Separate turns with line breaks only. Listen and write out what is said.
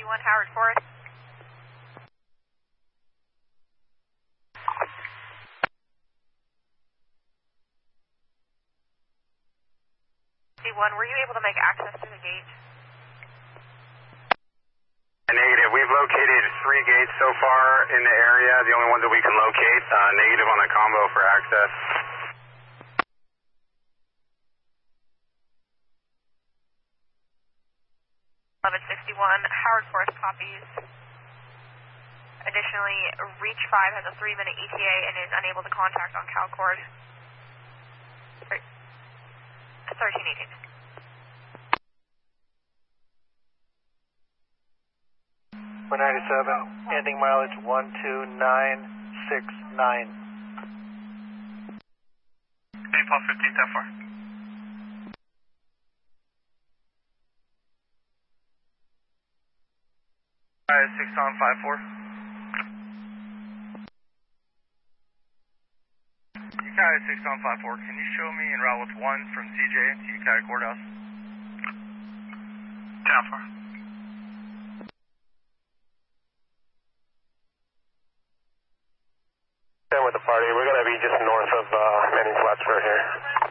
61 Howard Forest. Were you able to make access to the gate?
Negative. We've located 3 gates so far in the area, the only ones that we can locate. Negative on the combo for access.
Howard Forest copies. Additionally, Reach 5 has a 3-minute ETA and is unable to contact on CalCord. 1318.
We're 97, ending mileage 12969.
Hey, Paul 15, that far. Alright, 6 on 5-4. UCAI 6 on 5-4, can you show me en route with 1 from CJ to UCAI Courthouse? 10 4.
With the party, we're going to be just north of Manning Plattsburgh here.